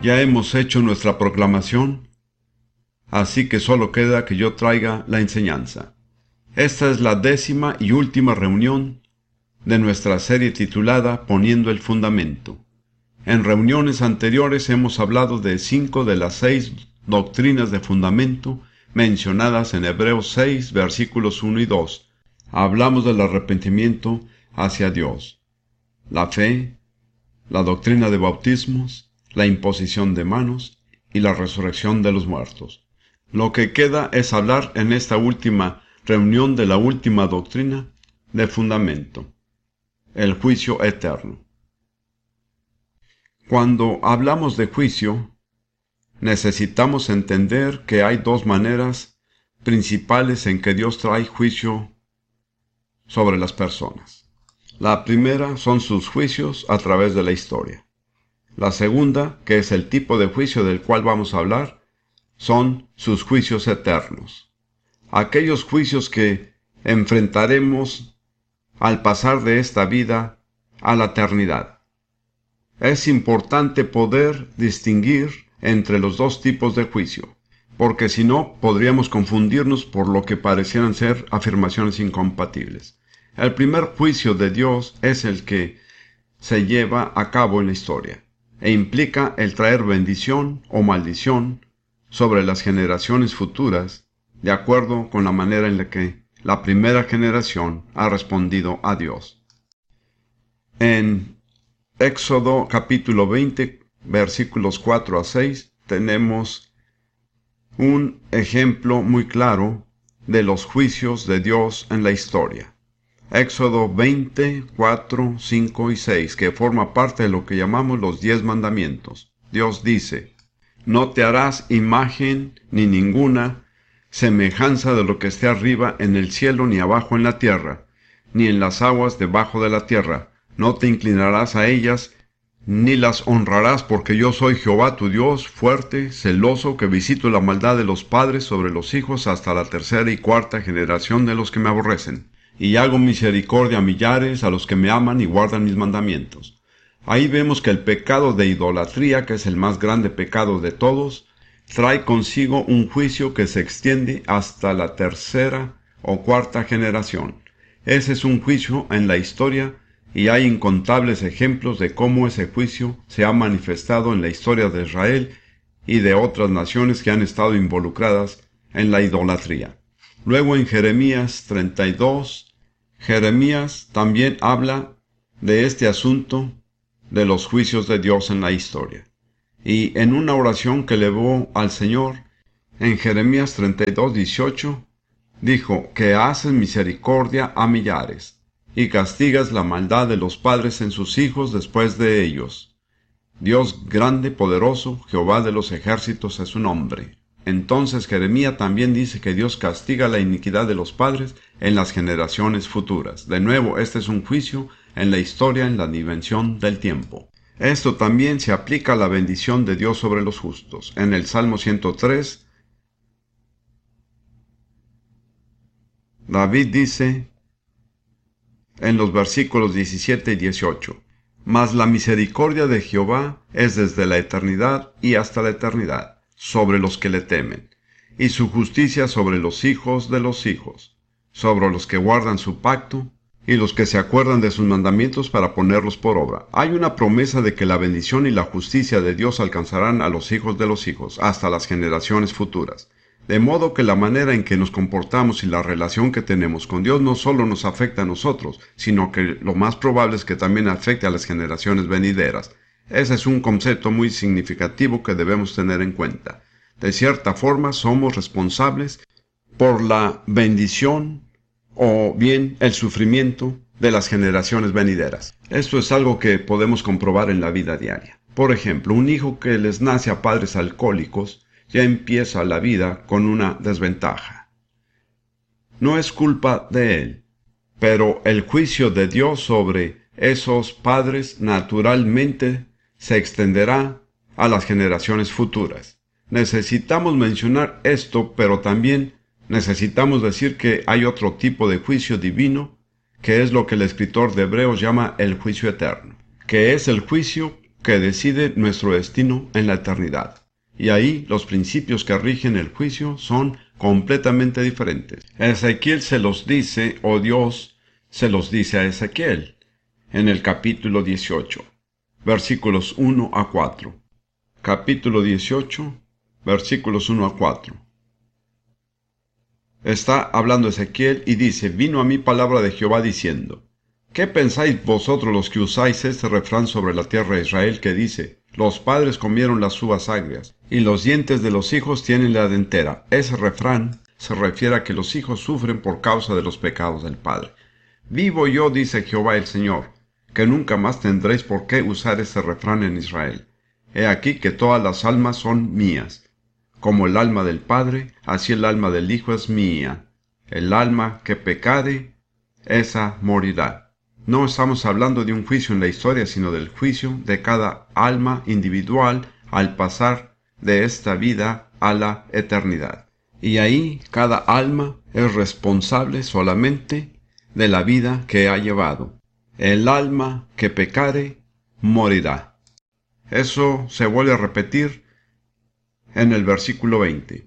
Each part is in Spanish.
Ya hemos hecho nuestra proclamación, así que solo queda que yo traiga la enseñanza. Esta es la 10ª y última reunión de nuestra serie titulada Poniendo el Fundamento. En reuniones anteriores hemos hablado de 5 de las 6 doctrinas de fundamento mencionadas en Hebreos 6, versículos 1 y 2. Hablamos del arrepentimiento hacia Dios, la fe, la doctrina de bautismos, la imposición de manos y la resurrección de los muertos. Lo que queda es hablar en esta última reunión de la última doctrina de fundamento, el juicio eterno. Cuando hablamos de juicio, necesitamos entender que hay dos maneras principales en que Dios trae juicio sobre las personas. La primera son sus juicios a través de la historia. La segunda, que es el tipo de juicio del cual vamos a hablar, son sus juicios eternos. Aquellos juicios que enfrentaremos al pasar de esta vida a la eternidad. Es importante poder distinguir entre los dos tipos de juicio, porque si no, podríamos confundirnos por lo que parecieran ser afirmaciones incompatibles. El primer juicio de Dios es el que se lleva a cabo en la historia, e implica el traer bendición o maldición sobre las generaciones futuras, de acuerdo con la manera en la que la primera generación ha respondido a Dios. En Éxodo capítulo 20, versículos 4 a 6, tenemos un ejemplo muy claro de los juicios de Dios en la historia. Éxodo 20, 4, 5 y 6, que forma parte de lo que llamamos los 10 mandamientos. Dios dice: no te harás imagen ni ninguna semejanza de lo que esté arriba en el cielo, ni abajo en la tierra, ni en las aguas debajo de la tierra. No te inclinarás a ellas, ni las honrarás, porque yo soy Jehová tu Dios, fuerte, celoso, que visito la maldad de los padres sobre los hijos hasta la 3ª y 4ª generación de los que me aborrecen. Y hago misericordia a millares, a los que me aman y guardan mis mandamientos. Ahí vemos que el pecado de idolatría, que es el más grande pecado de todos, trae consigo un juicio que se extiende hasta la 3ª o 4ª generación. Ese es un juicio en la historia, y hay incontables ejemplos de cómo ese juicio se ha manifestado en la historia de Israel y de otras naciones que han estado involucradas en la idolatría. Luego en Jeremías 32, Jeremías también habla de este asunto de los juicios de Dios en la historia. Y en una oración que elevó al Señor, en Jeremías 32, 18, dijo que haces misericordia a millares, y castigas la maldad de los padres en sus hijos después de ellos. Dios grande, poderoso, Jehová de los ejércitos es su nombre. Entonces Jeremías también dice que Dios castiga la iniquidad de los padres en las generaciones futuras. De nuevo, este es un juicio en la historia, en la dimensión del tiempo. Esto también se aplica a la bendición de Dios sobre los justos. En el Salmo 103, David dice en los versículos 17 y 18, mas la misericordia de Jehová es desde la eternidad y hasta la eternidad, sobre los que le temen, y su justicia sobre los hijos de los hijos, sobre los que guardan su pacto, y los que se acuerdan de sus mandamientos para ponerlos por obra. Hay una promesa de que la bendición y la justicia de Dios alcanzarán a los hijos de los hijos, hasta las generaciones futuras. De modo que la manera en que nos comportamos y la relación que tenemos con Dios no solo nos afecta a nosotros, sino que lo más probable es que también afecte a las generaciones venideras. Ese es un concepto muy significativo que debemos tener en cuenta. De cierta forma, somos responsables por la bendición o bien el sufrimiento de las generaciones venideras. Esto es algo que podemos comprobar en la vida diaria. Por ejemplo, un hijo que les nace a padres alcohólicos ya empieza la vida con una desventaja. No es culpa de él, pero el juicio de Dios sobre esos padres naturalmente se extenderá a las generaciones futuras. Necesitamos mencionar esto, pero también necesitamos decir que hay otro tipo de juicio divino, que es lo que el escritor de Hebreos llama el juicio eterno, que es el juicio que decide nuestro destino en la eternidad. Y ahí los principios que rigen el juicio son completamente diferentes. Ezequiel se los dice, o Dios se los dice a Ezequiel, en el capítulo 18, versículos 1 a 4. Capítulo 18, versículos 1 a 4. Está hablando Ezequiel y dice: vino a mí palabra de Jehová diciendo: ¿qué pensáis vosotros los que usáis este refrán sobre la tierra de Israel que dice: los padres comieron las uvas agrias, y los dientes de los hijos tienen la dentera? Ese refrán se refiere a que los hijos sufren por causa de los pecados del padre. Vivo yo, dice Jehová el Señor, que nunca más tendréis por qué usar este refrán en Israel. He aquí que todas las almas son mías. Como el alma del Padre, así el alma del Hijo es mía. El alma que pecare, esa morirá. No estamos hablando de un juicio en la historia, sino del juicio de cada alma individual al pasar de esta vida a la eternidad. Y ahí cada alma es responsable solamente de la vida que ha llevado. El alma que pecare, morirá. Eso se vuelve a repetir en el versículo 20.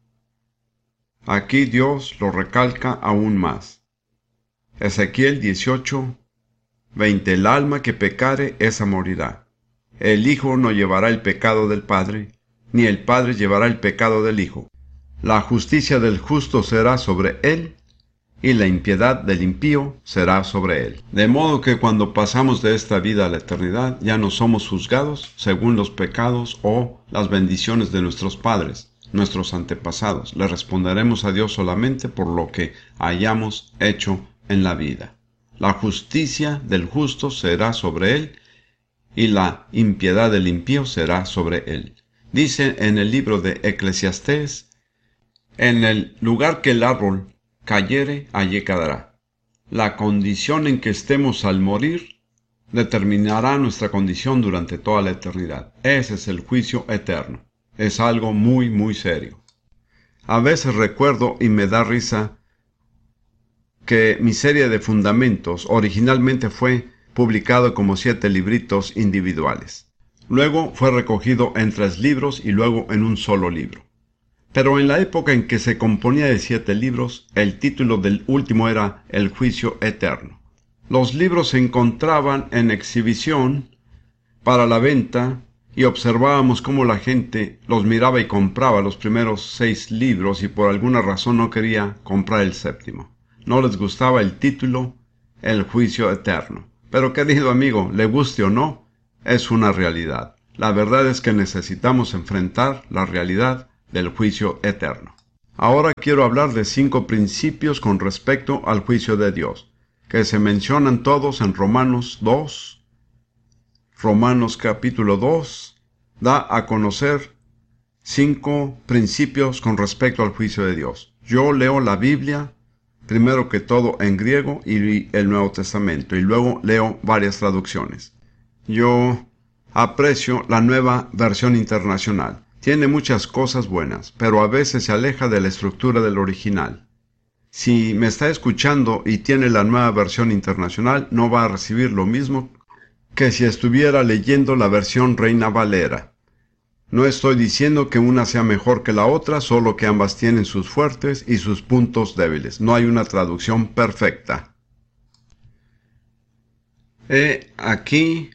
Aquí Dios lo recalca aún más. Ezequiel 18, 20. El alma que pecare, esa morirá. El Hijo no llevará el pecado del Padre, ni el Padre llevará el pecado del Hijo. La justicia del justo será sobre él, y la impiedad del impío será sobre él. De modo que cuando pasamos de esta vida a la eternidad, ya no somos juzgados según los pecados o las bendiciones de nuestros padres, nuestros antepasados. Le responderemos a Dios solamente por lo que hayamos hecho en la vida. La justicia del justo será sobre él, y la impiedad del impío será sobre él. Dice en el libro de Eclesiastés: en el lugar que el árbol cayere, allí quedará. La condición en que estemos al morir determinará nuestra condición durante toda la eternidad. Ese es el juicio eterno. Es algo muy, muy serio. A veces recuerdo y me da risa que mi serie de fundamentos originalmente fue publicado como 7 libritos individuales. Luego fue recogido en 3 libros y luego en un solo libro. Pero en la época en que se componía de 7 libros, el título del último era El Juicio Eterno. Los libros se encontraban en exhibición para la venta y observábamos cómo la gente los miraba y compraba los primeros 6 libros y por alguna razón no quería comprar el 7º. No les gustaba el título El Juicio Eterno. Pero querido amigo, le guste o no, es una realidad. La verdad es que necesitamos enfrentar la realidad del juicio eterno. Ahora quiero hablar de 5 principios con respecto al juicio de Dios, que se mencionan todos en Romanos 2. Romanos capítulo 2 da a conocer 5 principios con respecto al juicio de Dios. Yo leo la Biblia, primero que todo en griego y el Nuevo Testamento, y luego leo varias traducciones. Yo aprecio la Nueva Versión Internacional. Tiene muchas cosas buenas, pero a veces se aleja de la estructura del original. Si me está escuchando y tiene la Nueva Versión Internacional, no va a recibir lo mismo que si estuviera leyendo la versión Reina Valera. No estoy diciendo que una sea mejor que la otra, solo que ambas tienen sus fuertes y sus puntos débiles. No hay una traducción perfecta. Aquí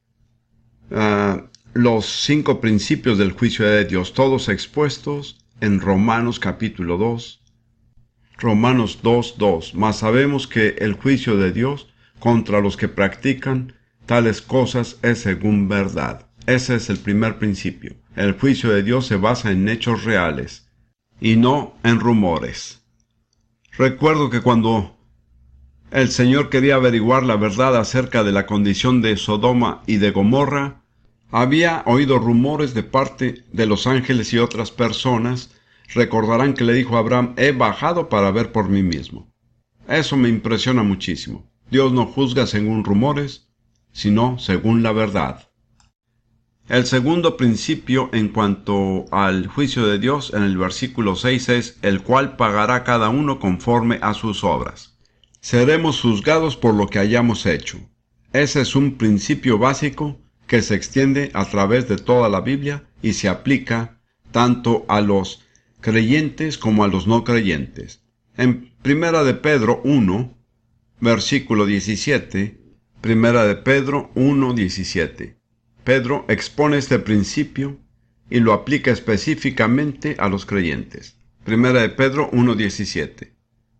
los 5 principios del juicio de Dios, todos expuestos en Romanos capítulo 2. Romanos 2:2. Mas sabemos que el juicio de Dios contra los que practican tales cosas es según verdad. Ese es el primer principio. El juicio de Dios se basa en hechos reales y no en rumores. Recuerdo que cuando el Señor quería averiguar la verdad acerca de la condición de Sodoma y de Gomorra, había oído rumores de parte de los ángeles y otras personas. Recordarán que le dijo a Abraham: he bajado para ver por mí mismo. Eso me impresiona muchísimo. Dios no juzga según rumores, sino según la verdad. El segundo principio en cuanto al juicio de Dios en el versículo 6 es: el cual pagará cada uno conforme a sus obras. Seremos juzgados por lo que hayamos hecho. Ese es un principio básico que se extiende a través de toda la Biblia y se aplica tanto a los creyentes como a los no creyentes. En 1 de Pedro 1, versículo 17, 1 de Pedro 1, 17. Pedro expone este principio y lo aplica específicamente a los creyentes. 1 de Pedro 1, 17.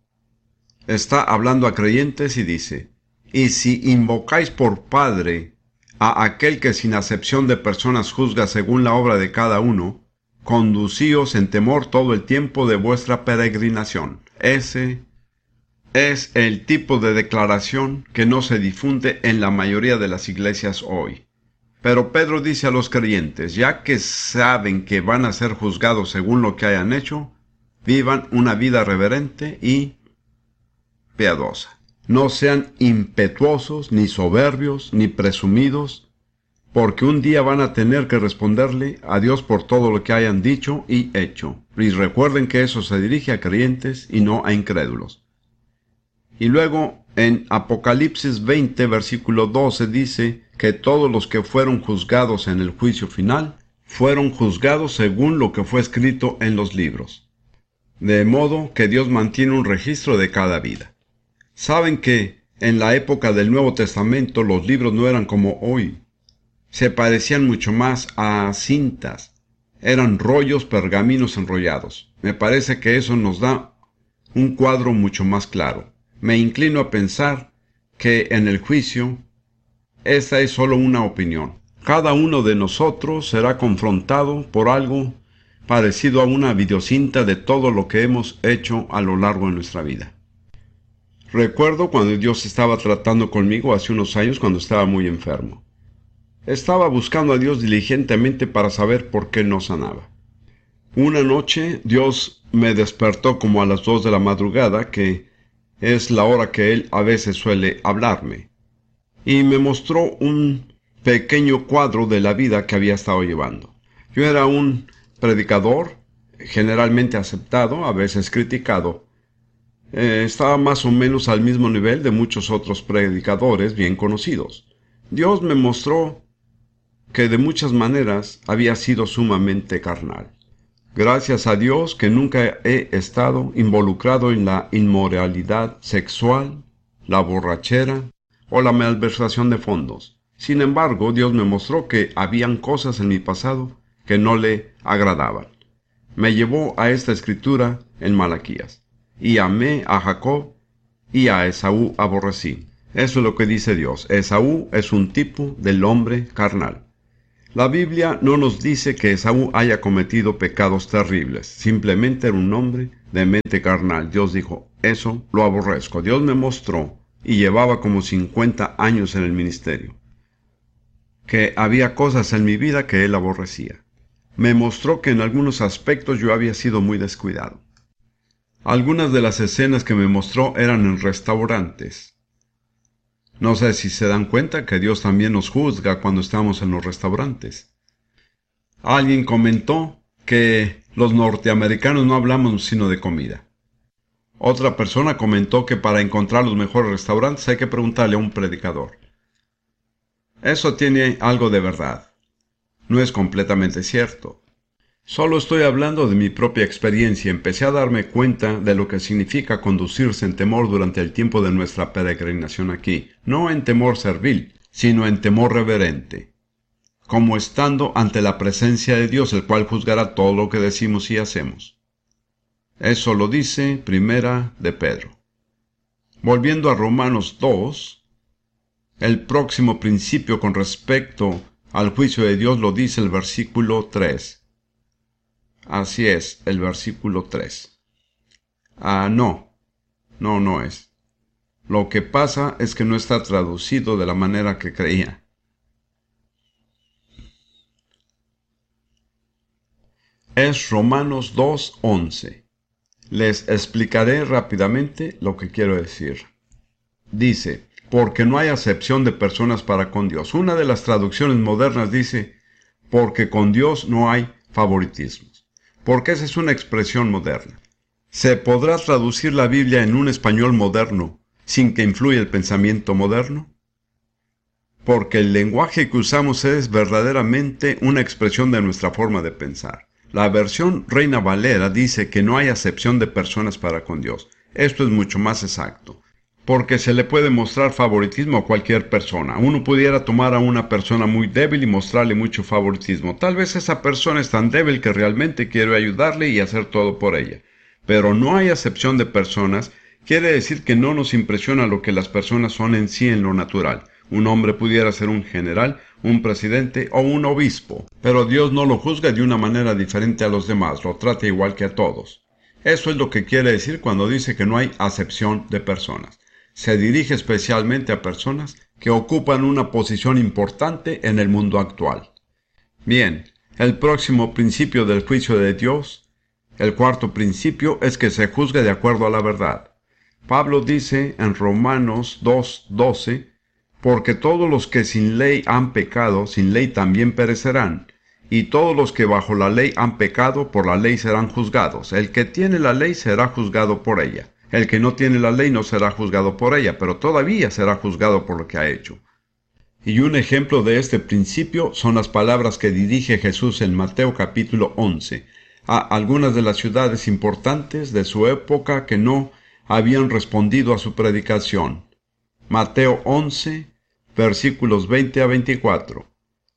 Está hablando a creyentes y dice: y si invocáis por Padre a aquel que sin acepción de personas juzga según la obra de cada uno, conducíos en temor todo el tiempo de vuestra peregrinación. Ese es el tipo de declaración que no se difunde en la mayoría de las iglesias hoy. Pero Pedro dice a los creyentes, ya que saben que van a ser juzgados según lo que hayan hecho, vivan una vida reverente y piadosa. No sean impetuosos, ni soberbios, ni presumidos, porque un día van a tener que responderle a Dios por todo lo que hayan dicho y hecho. Y recuerden que eso se dirige a creyentes y no a incrédulos. Y luego en Apocalipsis 20, versículo 12 dice que todos los que fueron juzgados en el juicio final fueron juzgados según lo que fue escrito en los libros. De modo que Dios mantiene un registro de cada vida. Saben que en la época del Nuevo Testamento los libros no eran como hoy. Se parecían mucho más a cintas. Eran rollos, pergaminos enrollados. Me parece que eso nos da un cuadro mucho más claro. Me inclino a pensar que en el juicio, esta es solo una opinión. Cada uno de nosotros será confrontado por algo parecido a una videocinta de todo lo que hemos hecho a lo largo de nuestra vida. Recuerdo cuando Dios estaba tratando conmigo hace unos años cuando estaba muy enfermo. Estaba buscando a Dios diligentemente para saber por qué no sanaba. Una noche Dios me despertó como a las 2 de la madrugada, que es la hora que Él a veces suele hablarme, y me mostró un pequeño cuadro de la vida que había estado llevando. Yo era un predicador, generalmente aceptado, a veces criticado. Estaba más o menos al mismo nivel de muchos otros predicadores bien conocidos. Dios me mostró que de muchas maneras había sido sumamente carnal. Gracias a Dios que nunca he estado involucrado en la inmoralidad sexual, la borrachera o la malversación de fondos. Sin embargo, Dios me mostró que habían cosas en mi pasado que no le agradaban. Me llevó a esta escritura en Malaquías: y amé a Jacob y a Esaú aborrecí. Eso es lo que dice Dios. Esaú es un tipo del hombre carnal. La Biblia no nos dice que Esaú haya cometido pecados terribles. Simplemente era un hombre de mente carnal. Dios dijo, eso lo aborrezco. Dios me mostró, y llevaba como 50 años en el ministerio, que había cosas en mi vida que Él aborrecía. Me mostró que en algunos aspectos yo había sido muy descuidado. Algunas de las escenas que me mostró eran en restaurantes. No sé si se dan cuenta que Dios también nos juzga cuando estamos en los restaurantes. Alguien comentó que los norteamericanos no hablamos sino de comida. Otra persona comentó que para encontrar los mejores restaurantes hay que preguntarle a un predicador. Eso tiene algo de verdad. No es completamente cierto. Solo estoy hablando de mi propia experiencia. Empecé a darme cuenta de lo que significa conducirse en temor durante el tiempo de nuestra peregrinación aquí. No en temor servil, sino en temor reverente. Como estando ante la presencia de Dios, el cual juzgará todo lo que decimos y hacemos. Eso lo dice Primera de Pedro. Volviendo a Romanos 2, el próximo principio con respecto al juicio de Dios lo dice el versículo 3. Así es, el versículo 3. No es. Lo que pasa es que no está traducido de la manera que creía. Es Romanos 2:11. Les explicaré rápidamente lo que quiero decir. Dice, porque no hay acepción de personas para con Dios. Una de las traducciones modernas dice, porque con Dios no hay favoritismos. Porque esa es una expresión moderna. ¿Se podrá traducir la Biblia en un español moderno sin que influya el pensamiento moderno? porque el lenguaje que usamos es verdaderamente una expresión de nuestra forma de pensar. La versión Reina Valera dice que no hay acepción de personas para con Dios. Esto es mucho más exacto, porque se le puede mostrar favoritismo a cualquier persona. Uno pudiera tomar a una persona muy débil y mostrarle mucho favoritismo. Tal vez esa persona es tan débil que realmente quiere ayudarle y hacer todo por ella. Pero no hay acepción de personas. Quiere decir que no nos impresiona lo que las personas son en sí en lo natural. Un hombre pudiera ser un general, un presidente o un obispo, pero Dios no lo juzga de una manera diferente a los demás, lo trata igual que a todos. Eso es lo que quiere decir cuando dice que no hay acepción de personas. Se dirige especialmente a personas que ocupan una posición importante en el mundo actual. Bien, el próximo principio del juicio de Dios, el cuarto principio, es que se juzgue de acuerdo a la verdad. Pablo dice en Romanos 2:12, porque todos los que sin ley han pecado, sin ley también perecerán, y todos los que bajo la ley han pecado, por la ley serán juzgados. El que tiene la ley será juzgado por ella. El que no tiene la ley no será juzgado por ella, pero todavía será juzgado por lo que ha hecho. Y un ejemplo de este principio son las palabras que dirige Jesús en Mateo capítulo 11, a algunas de las ciudades importantes de su época que no habían respondido a su predicación. Mateo 11, versículos 20 a 24.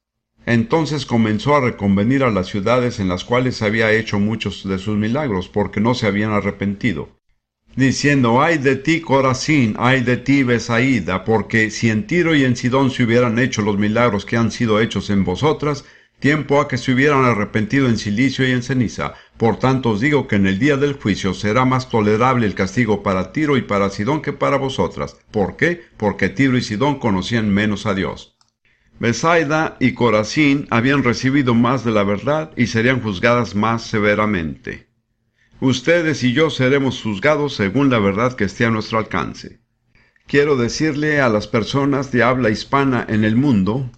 Entonces comenzó a reconvenir a las ciudades en las cuales había hecho muchos de sus milagros, porque no se habían arrepentido, diciendo: ay de ti, Corazín, ay de ti, Betsaida, porque si en Tiro y en Sidón se hubieran hecho los milagros que han sido hechos en vosotras, tiempo a que se hubieran arrepentido en cilicio y en ceniza. Por tanto os digo que en el día del juicio será más tolerable el castigo para Tiro y para Sidón que para vosotras. ¿Por qué? Porque Tiro y Sidón conocían menos a Dios. Betsaida y Corazín habían recibido más de la verdad y serían juzgadas más severamente. Ustedes y yo seremos juzgados según la verdad que esté a nuestro alcance. Quiero decirle a las personas de habla hispana en el mundo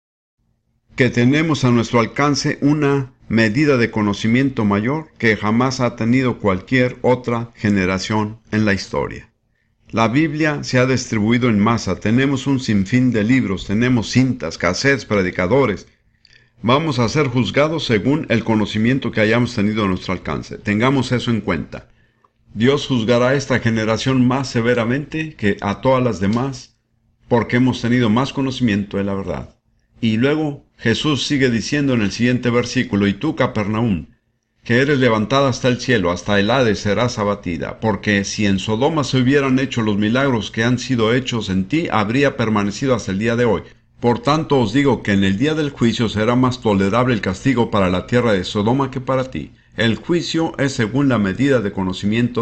que tenemos a nuestro alcance una medida de conocimiento mayor que jamás ha tenido cualquier otra generación en la historia. La Biblia se ha distribuido en masa, tenemos un sinfín de libros, tenemos cintas, cassettes, predicadores. Vamos a ser juzgados según el conocimiento que hayamos tenido a nuestro alcance. Tengamos eso en cuenta. Dios juzgará a esta generación más severamente que a todas las demás, porque hemos tenido más conocimiento de la verdad. Y luego Jesús sigue diciendo en el siguiente versículo: y tú, Capernaum, que eres levantada hasta el cielo, hasta el Hades serás abatida, porque si en Sodoma se hubieran hecho los milagros que han sido hechos en ti, habría permanecido hasta el día de hoy. Por tanto os digo que en el día del juicio será más tolerable el castigo para la tierra de Sodoma que para ti. El juicio es según la medida de conocimiento